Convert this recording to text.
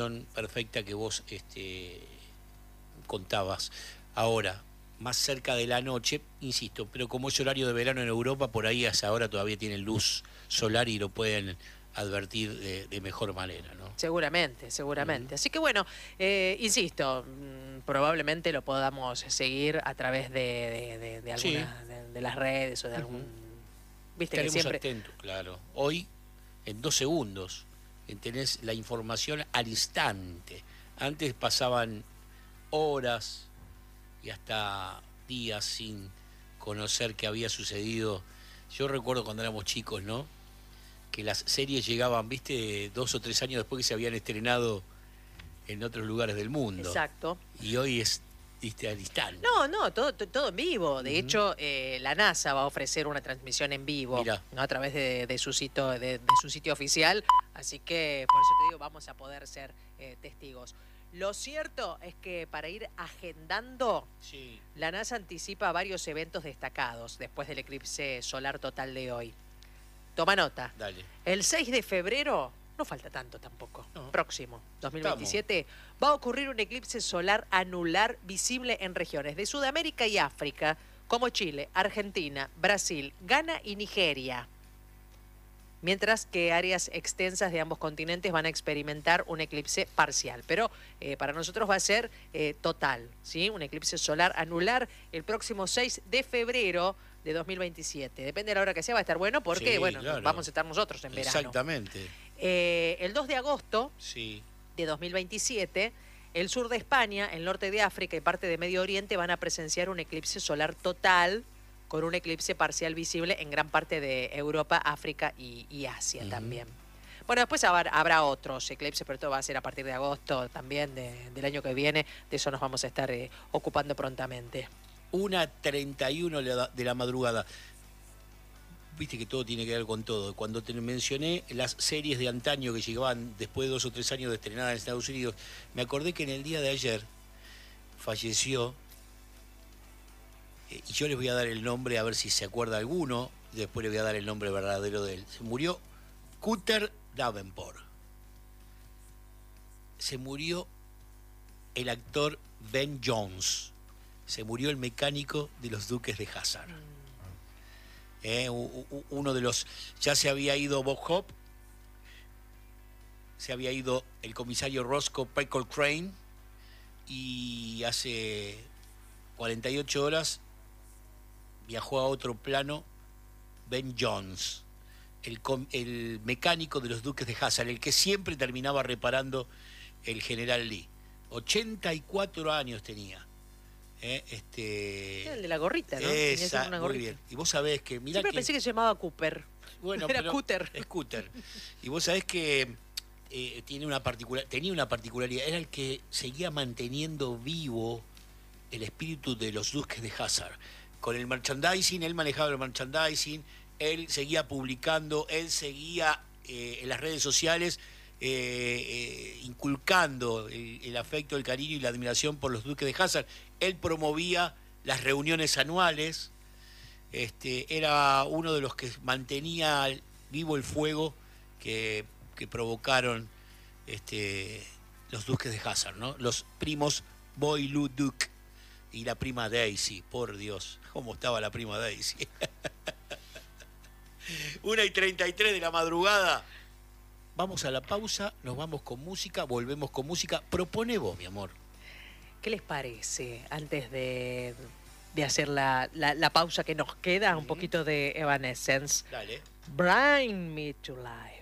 perfecta que vos contabas. Ahora, más cerca de la noche, insisto, pero como es horario de verano en Europa, por ahí a esa hora todavía tienen luz solar y lo pueden advertir de mejor manera, ¿no? Seguramente, seguramente. Así que bueno, insisto, probablemente lo podamos seguir a través de Sí, alguna de las redes o de algún... Viste que estaremos siempre... atentos, claro. Hoy, en 2 segundos, tenés la información al instante. Antes pasaban horas y hasta días sin conocer qué había sucedido. Yo recuerdo cuando éramos chicos, ¿no? Que las series llegaban, viste, 2 o 3 años después que se habían estrenado en otros lugares del mundo. Exacto. Y hoy es, viste, al instante. No, todo en vivo. De hecho, la NASA va a ofrecer una transmisión en vivo, Mirá. ¿no? A través de su sitio, de su sitio oficial. Así que, por eso te digo, vamos a poder ser testigos. Lo cierto es que para ir agendando, Sí. la NASA anticipa varios eventos destacados después del eclipse solar total de hoy. Toma nota. Dale. El 6 de febrero, no falta tanto tampoco, No. próximo, 2027, va a ocurrir un eclipse solar anular visible en regiones de Sudamérica y África, como Chile, Argentina, Brasil, Ghana y Nigeria. Mientras que áreas extensas de ambos continentes van a experimentar un eclipse parcial. Pero para nosotros va a ser total, ¿sí? Un eclipse solar anular el próximo 6 de febrero de 2027. Depende de la hora que sea, va a estar bueno porque, Sí, bueno, claro. vamos a estar nosotros en verano. Exactamente. El 2 de agosto Sí. de 2027, el sur de España, el norte de África y parte de Medio Oriente van a presenciar un eclipse solar total con un eclipse parcial visible en gran parte de Europa, África y Asia también. Bueno, después habrá otros eclipses, pero todo va a ser a partir de agosto también del año que viene. De eso nos vamos a estar ocupando prontamente. 1:31 de la madrugada. Viste que todo tiene que ver con todo. Cuando te mencioné las series de antaño que llegaban después de 2 o 3 años de estrenadas en Estados Unidos, me acordé que en el día de ayer falleció, y yo les voy a dar el nombre a ver si se acuerda alguno, y después les voy a dar el nombre verdadero de él. Se murió Cutter Davenport. Se murió el actor Ben Jones. Se murió el mecánico de los Duques de Hazzard. Uno de los... Ya se había ido Bob Hope, se había ido el comisario Roscoe Michael Crane, y hace 48 horas viajó a otro plano Ben Jones, el mecánico de los Duques de Hazzard, el que siempre terminaba reparando el general Lee. 84 años tenía. Era el de la gorrita, ¿no? Esa, una muy gorrita. bien. Y vos sabés que... Mirá Siempre que, pensé que se llamaba Cooper. bueno, Era pero Cutter. es Cutter. Y vos sabés que tenía una particularidad. Era el que seguía manteniendo vivo el espíritu de los Duques de Hazzard. Con el merchandising, él manejaba el merchandising, él seguía publicando, él seguía en las redes sociales inculcando el afecto, el cariño y la admiración por los Duques de Hazzard. Él promovía las reuniones anuales, era uno de los que mantenía vivo el fuego que provocaron los Duques de Hazzard, ¿no? Los primos Boy-Lu-Duc y la prima Daisy. Por Dios, cómo estaba la prima Daisy. 1:33 de la madrugada. Vamos a la pausa, nos vamos con música, volvemos con música. Propone vos, mi amor. ¿Qué les parece antes de hacer la pausa que nos queda? Un poquito de Evanescence. Dale. Bring Me to Life.